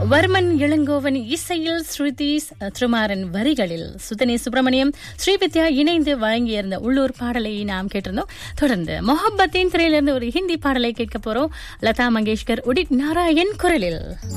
வர்மன் இளங்கோவன் இசையில் ஸ்ருதி திருமாறன் வரிகளில் சுதனே சுப்பிரமணியம் ஸ்ரீவித்யா இணைந்து வழங்கியிருந்த உள்ளூர் பாடலை நாம் கேட்டிருந்தோம். தொடர்ந்து மொஹப்பத்தின் திரையிலிருந்து ஒரு ஹிந்தி பாடலை கேட்க போறோம். லதா மங்கேஷ்கர், உதித் நாராயண் குரலில்.